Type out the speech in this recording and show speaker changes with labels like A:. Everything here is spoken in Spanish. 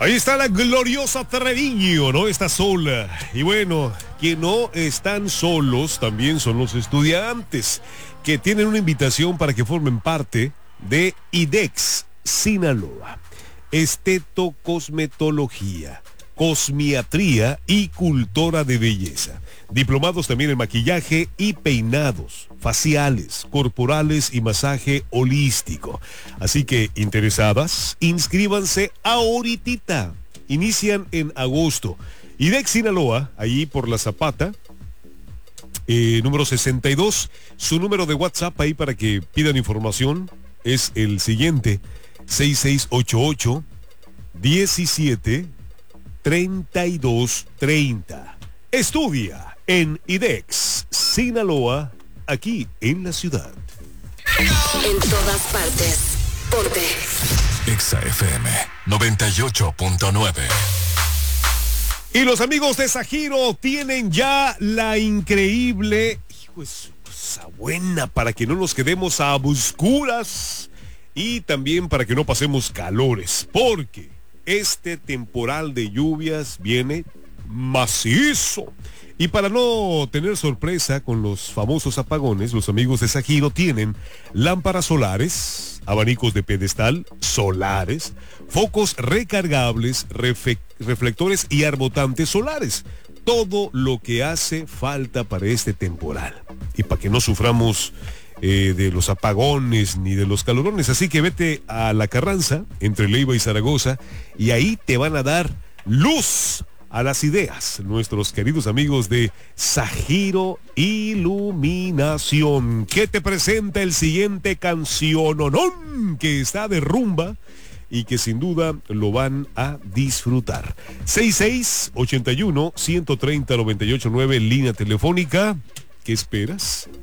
A: Ahí está la gloriosa Treviño, no está sola. Y bueno, que no están solos también son los estudiantes, que tienen una invitación para que formen parte de IDEX Sinaloa. Estetocosmetología, cosmiatría y cultura de belleza. Diplomados también en maquillaje y peinados, faciales, corporales y masaje holístico. Así que, interesadas, inscríbanse ahoritita. Inician en agosto. IDEX Sinaloa, ahí por la Zapata, número 62. Su número de WhatsApp ahí para que pidan información es el siguiente: 6688 17 3230. Estudia en IDEX Sinaloa, aquí en la ciudad.
B: En todas partes, ponte
C: Exa FM 98.9.
A: Y los amigos de Sajiro tienen ya la increíble, cosa buena para que no nos quedemos a oscuras y también para que no pasemos calores, porque este temporal de lluvias viene macizo. Y para no tener sorpresa con los famosos apagones, los amigos de Sajiro tienen lámparas solares, abanicos de pedestal solares, focos recargables, reflectores y arbotantes solares. Todo lo que hace falta para este temporal. Y para que no suframos de los apagones ni de los calorones. Así que vete a La Carranza, entre Leiva y Zaragoza, y ahí te van a dar luz a las ideas, nuestros queridos amigos de Sajiro Iluminación, que te presenta el siguiente canciononón que está de rumba y que sin duda lo van a disfrutar. 6681 130 989, línea telefónica. ¿Qué esperas?